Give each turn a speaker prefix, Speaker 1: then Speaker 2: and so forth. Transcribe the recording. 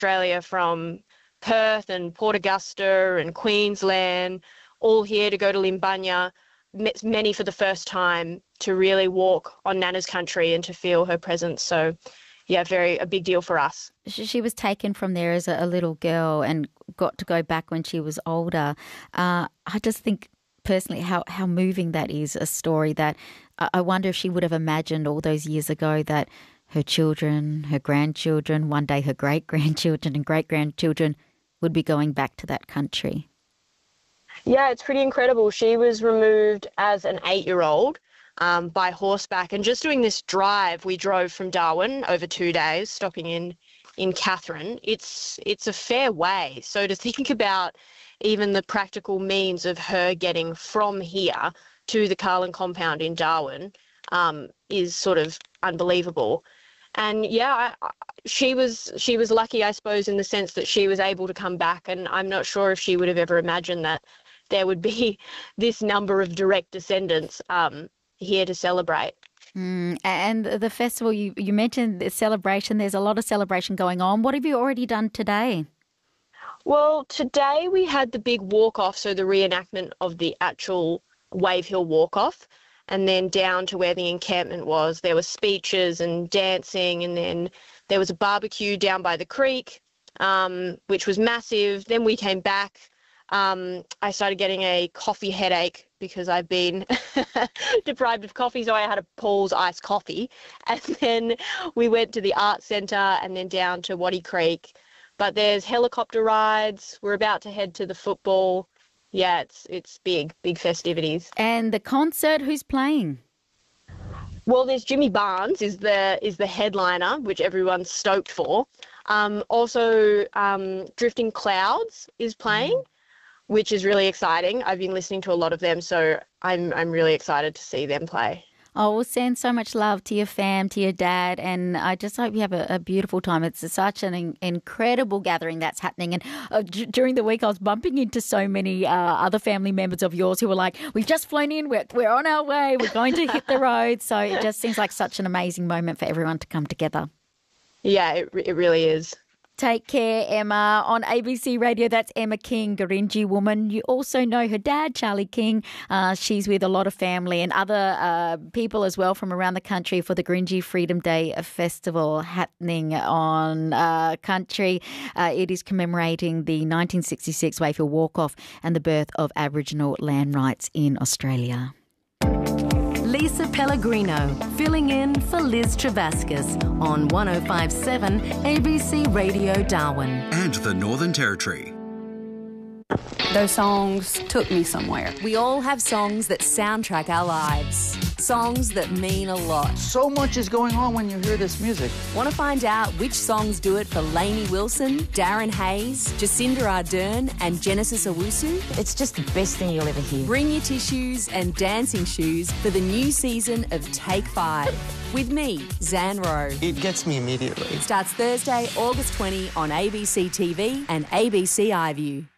Speaker 1: Australia from Perth and Port Augusta and Queensland, all here to go to Limbanya, many for the first time, to really walk on Nana's country and to feel her presence. So, yeah, a big deal for us.
Speaker 2: She was taken from there as a little girl and got to go back when she was older. I just think personally how moving that is, a story that I wonder if she would have imagined all those years ago that her children, her grandchildren, one day her great-grandchildren and great-grandchildren would be going back to that country.
Speaker 1: Yeah, it's pretty incredible. She was removed as an 8-year-old by horseback, and just doing this drive, we drove from Darwin over 2 days, stopping in Katherine. It's a fair way. So to think about even the practical means of her getting from here to the Carlin compound in Darwin is sort of unbelievable. And yeah, she was lucky, I suppose, in the sense that she was able to come back, and I'm not sure if she would have ever imagined that there would be this number of direct descendants here to celebrate.
Speaker 2: And the festival, you mentioned the celebration. There's a lot of celebration going on. What have you already done today?
Speaker 1: Well, today we had the big walk-off, so the reenactment of the actual Wave Hill walk-off, and then down to where the encampment was. There were speeches and dancing, and then there was a barbecue down by the creek, which was massive. Then we came back. I started getting a coffee headache because I've been deprived of coffee, so I had a Paul's iced coffee. And then we went to the art centre and then down to Waddy Creek. But there's helicopter rides. We're about to head to the football. Yeah, it's big festivities.
Speaker 2: And the concert, who's playing?
Speaker 1: Well, there's Jimmy Barnes is the headliner, which everyone's stoked for. Also, Drifting Clouds is playing, which is really exciting. I've been listening to a lot of them, so I'm really excited to see them play.
Speaker 2: Oh, we'll send so much love to your fam, to your dad, and I just hope you have a beautiful time. It's such an incredible gathering that's happening. And during the week, I was bumping into so many other family members of yours who were like, we've just flown in, we're on our way, we're going to hit the road. So it just seems like such an amazing moment for everyone to come together.
Speaker 1: Yeah, it really is.
Speaker 2: Take care, Emma. On ABC Radio, that's Emma King, Gurindji woman. You also know her dad, Charlie King. She's with a lot of family and other people as well from around the country for the Gurindji Freedom Day Festival happening on country. It is commemorating the 1966 Wave Hill Walk-Off and the birth of Aboriginal land rights in Australia.
Speaker 3: Lisa Pellegrino, filling in for Liz Travascus on 105.7 ABC Radio Darwin.
Speaker 4: And the Northern Territory.
Speaker 5: Those songs took me somewhere.
Speaker 6: We all have songs that soundtrack our lives. Songs that mean a lot.
Speaker 7: So much is going on when you hear this music.
Speaker 6: Want to find out which songs do it for Lainey Wilson, Darren Hayes, Jacinda Ardern and Genesis Owusu?
Speaker 8: It's just the best thing you'll ever hear.
Speaker 6: Bring your tissues and dancing shoes for the new season of Take 5. With me, Zan Rowe.
Speaker 9: It gets me immediately.
Speaker 6: It starts Thursday, August 20 on ABC TV and ABC iView.